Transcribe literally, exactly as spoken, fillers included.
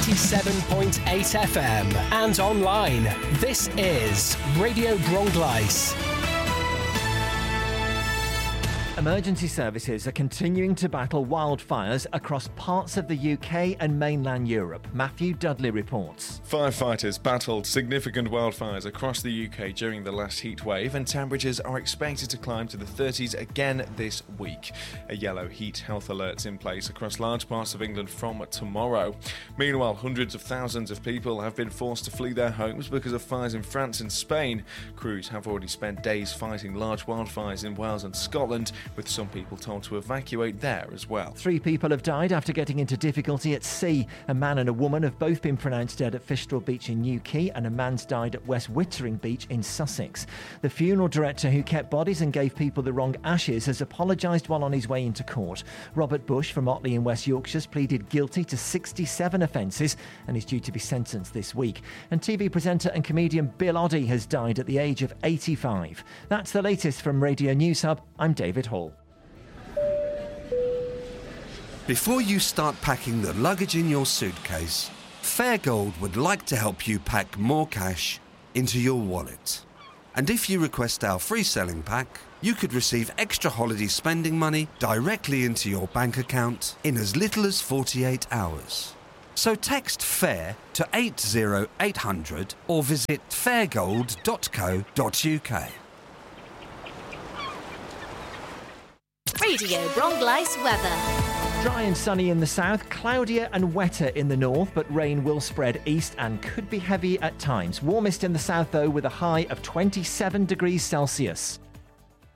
eighty-seven point eight F M and online. This is Radio Bronglice. Emergency services are continuing to battle wildfires across parts of the U K and mainland Europe. Matthew Dudley reports. Firefighters battled significant wildfires across the U K during the last heat wave, and temperatures are expected to climb to the thirties again this week. A yellow heat health alert's in place across large parts of England from tomorrow. Meanwhile, hundreds of thousands of people have been forced to flee their homes because of fires in France and Spain. Crews have already spent days fighting large wildfires in Wales and Scotland, with some people told to evacuate there as well. Three people have died after getting into difficulty at sea. A man and a woman have both been pronounced dead at Fistral Beach in Newquay, and a man's died at West Wittering Beach in Sussex. The funeral director who kept bodies and gave people the wrong ashes has apologised while on his way into court. Robert Bush from Otley in West Yorkshire pleaded guilty to sixty-seven offences and is due to be sentenced this week. And T V presenter and comedian Bill Oddie has died at the age of eighty-five. That's the latest from Radio News Hub. I'm David Hall. Before you start packing the luggage in your suitcase, Fairgold would like to help you pack more cash into your wallet. And if you request our free selling pack, you could receive extra holiday spending money directly into your bank account in as little as forty-eight hours. So text FAIR to eight zero eight hundred or visit fairgold dot co dot uk. Radio Bronglice weather. Dry and sunny in the south, cloudier and wetter in the north, but rain will spread east and could be heavy at times. Warmest in the south, though, with a high of twenty-seven degrees Celsius.